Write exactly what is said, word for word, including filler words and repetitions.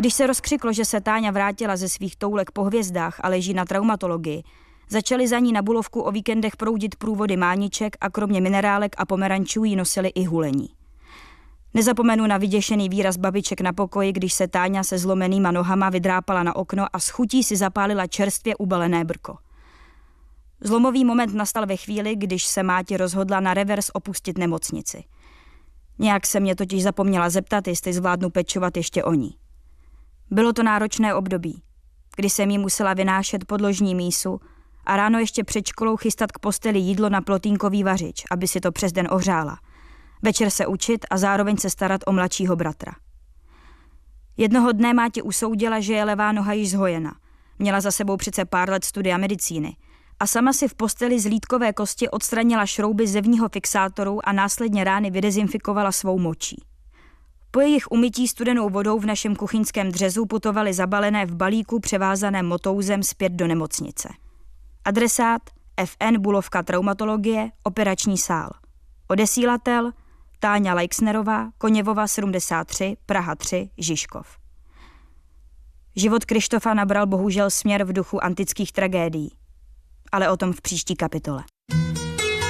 Když se rozkřiklo, že se Táňa vrátila ze svých toulek po hvězdách a leží na traumatologii, začaly za ní na Bulovku o víkendech proudit průvody mániček a kromě minerálek a pomerančů jí nosili i hulení. Nezapomenu na vyděšený výraz babiček na pokoji, když se Táňa se zlomenýma nohama vydrápala na okno a s chutí si zapálila čerstvě ubalené brko. Zlomový moment nastal ve chvíli, když se Máti rozhodla na revers opustit nemocnici. Nějak se mě totiž zapomněla zeptat, jestli zvládnu pečovat ještě o ní. Bylo to náročné období, kdy jsem jí musela vynášet podložní mísu a ráno ještě před školou chystat k posteli jídlo na plotínkový vařič, aby si to přes den ohřála. Večer se učit a zároveň se starat o mladšího bratra. Jednoho dne Máti usoudila, že je levá noha již zhojena. Měla za sebou přece pár let studia medicíny a sama si v posteli z lítkové kosti odstranila šrouby zevního fixátoru a následně rány vydezinfikovala svou močí. Po jejich umytí studenou vodou v našem kuchyňském dřezu putovaly zabalené v balíku převázaném motouzem zpět do nemocnice. Adresát F N Bulovka traumatologie, operační sál. Odesílatel Táňa Leixnerová, Koněvova sedmdesát tři, Praha tři, Žižkov. Život Krištofa nabral bohužel směr v duchu antických tragédií, ale o tom v příští kapitole.